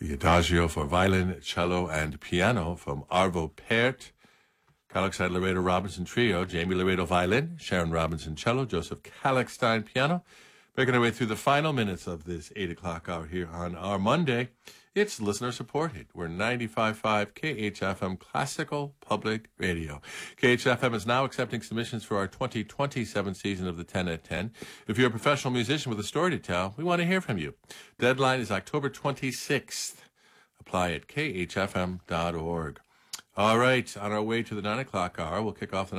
the Adagio for violin, cello, and piano from Arvo Pärt. Kalakstein Laredo Robinson Trio, Jamie Laredo violin, Sharon Robinson cello, Joseph Kalakstein piano. Making our way through the final minutes of this 8 o'clock hour here on our Monday. It's listener supported. We're 95.5 KHFM Classical Public Radio. KHFM is now accepting submissions for our 2027 season of the 10 at 10. If you're a professional musician with a story to tell, we want to hear from you. Deadline is October 26th. Apply at khfm.org. All right, on our way to the 9 o'clock hour, we'll kick off the